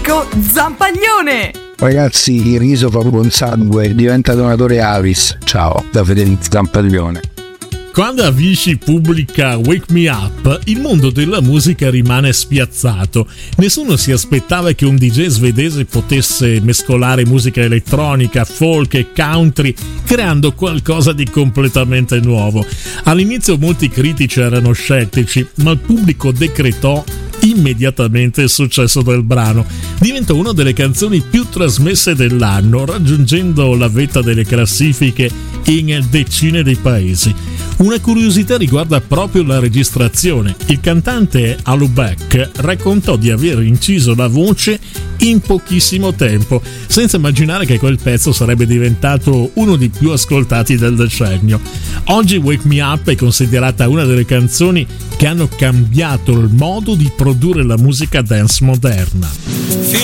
Enrico Zampaglione. Ragazzi, il riso fa buon sangue, diventa donatore Avis. Ciao, da Federico Zampaglione. Quando Avicii pubblica Wake Me Up, il mondo della musica rimane spiazzato. Nessuno si aspettava che un DJ svedese potesse mescolare musica elettronica, folk e country, creando qualcosa di completamente nuovo. All'inizio molti critici erano scettici, ma il pubblico decretò immediatamente il successo del brano. Diventò una delle canzoni più trasmesse dell'anno, raggiungendo la vetta delle classifiche in decine di paesi. Una curiosità riguarda proprio la registrazione. Il cantante Alu Beck raccontò di aver inciso la voce in pochissimo tempo, senza immaginare che quel pezzo sarebbe diventato uno dei più ascoltati del decennio. Oggi Wake Me Up è considerata una delle canzoni che hanno cambiato il modo di produrre la musica dance moderna.